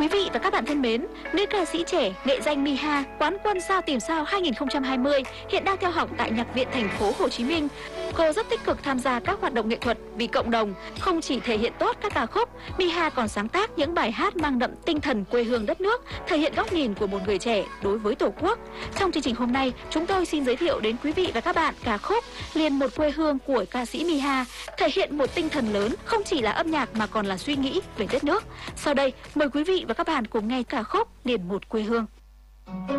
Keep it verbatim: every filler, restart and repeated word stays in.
Quý vị và các bạn thân mến, nữ ca sĩ trẻ nghệ danh Miha, quán quân Sao Tìm Sao hai nghìn không trăm hai mươi, hiện đang theo học tại Nhạc viện thành phố Hồ Chí Minh. Cô rất tích cực tham gia các hoạt động nghệ thuật vì cộng đồng, không chỉ thể hiện tốt các ca khúc, Miha còn sáng tác những bài hát mang đậm tinh thần quê hương đất nước, thể hiện góc nhìn của một người trẻ đối với Tổ quốc. Trong chương trình hôm nay, chúng tôi xin giới thiệu đến quý vị và các bạn ca khúc Liền Một Quê Hương của ca sĩ Miha, thể hiện một tinh thần lớn, không chỉ là âm nhạc mà còn là suy nghĩ về đất nước. Sau đây, mời quý vị và các bạn cùng nghe ca khúc Liền Một Quê Hương.